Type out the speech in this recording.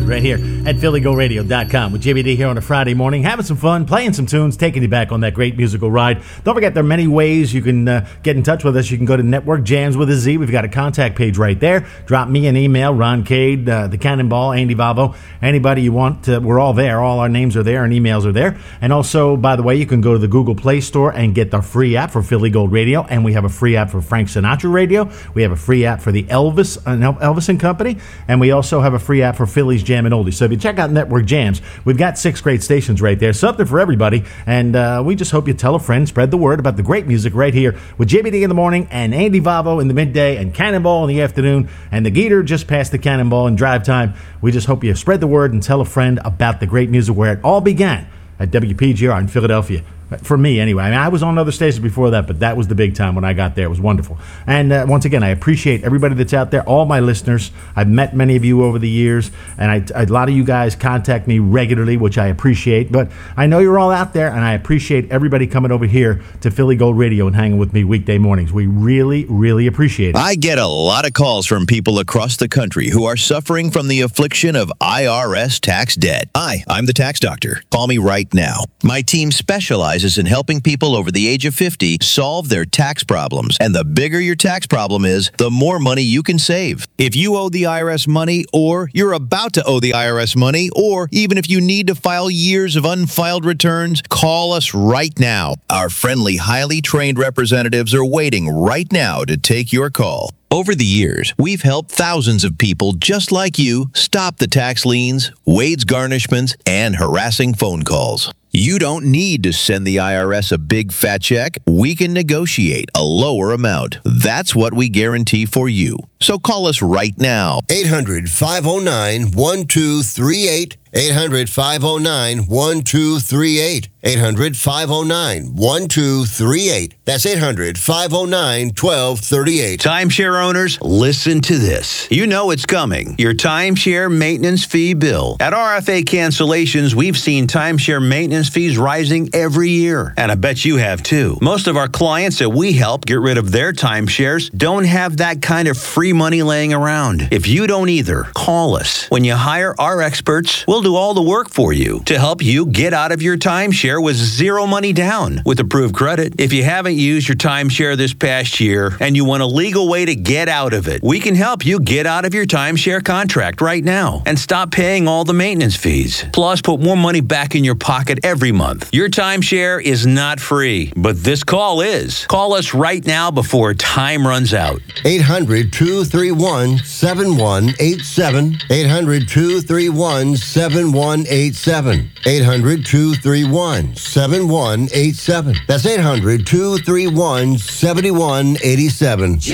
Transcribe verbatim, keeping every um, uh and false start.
right here at Philly Go Radio dot com with J B D here on a Friday morning, having some fun, playing some tunes, taking you back on that great musical ride. Don't forget, there are many ways you can uh, get in touch with us. You can go to Network Jams with a Z. We've got a contact page right there. Drop me an email, Ron Cade, uh, the Cannonball, Andy Valvo, anybody you want. Uh, we're all there. All our names are there and emails are there. And also, by the way, you can go to the Google Play Store and get the free app for Philly Gold Radio. And we have a free app for Frank Sinatra Radio. We have a free app for the Elvis, uh, Elvis and Company. And we also have a free app for Philly's Jam and Oldies. So if you check out Network Jams, we've got six great stations right there. Something for everybody. And uh, we just hope you tell a friend, spread the word about the great music right here with J B D in the morning and Andy Valvo in the midday and Cannonball in the afternoon and the Geeter just past the Cannonball in drive time. We just hope you spread the word and tell a friend about the great music where it all began at W P G R in Philadelphia. For me, anyway. I mean, I was on other stations before that, but that was the big time when I got there. It was wonderful. And uh, once again, I appreciate everybody that's out there, all my listeners. I've met many of you over the years, and I, a lot of you guys contact me regularly, which I appreciate. But I know you're all out there, and I appreciate everybody coming over here to Philly Gold Radio and hanging with me weekday mornings. We really, really appreciate it. I get a lot of calls from people across the country who are suffering from the affliction of I R S tax debt. Hi, I'm the tax doctor. Call me right now. My team specializes in helping people over the age of fifty solve their tax problems. And the bigger your tax problem is, the more money you can save. If you owe the I R S money, or you're about to owe the I R S money, or even if you need to file years of unfiled returns, call us right now. Our friendly, highly trained representatives are waiting right now to take your call. Over the years, we've helped thousands of people just like you stop the tax liens, wage garnishments, and harassing phone calls. You don't need to send the I R S a big fat check. We can negotiate a lower amount. That's what we guarantee for you. So call us right now. eight hundred, five oh nine, one two three eight. eight hundred, five oh nine, one two three eight. eight hundred, five oh nine, one two three eight. That's eight hundred, five oh nine, one two three eight. Timeshare owners, listen to this. You know it's coming. Your timeshare maintenance fee bill. At R F A Cancellations, we've seen timeshare maintenance fees rising every year. And I bet you have too. Most of our clients that we help get rid of their timeshares don't have that kind of free money laying around. If you don't either, call us. When you hire our experts, we'll do all the work for you to help you get out of your timeshare with zero money down with approved credit. If you haven't used your timeshare this past year and you want a legal way to get out of it, we can help you get out of your timeshare contract right now and stop paying all the maintenance fees. Plus, put more money back in your pocket every month. Your timeshare is not free, but this call is. Call us right now before time runs out. eight hundred, two three one, seven one eight seven. eight hundred, two three one, seven one eight seven. eight hundred, two three one, seven one eight seven. That's eight hundred, two three one, seven one eight seven.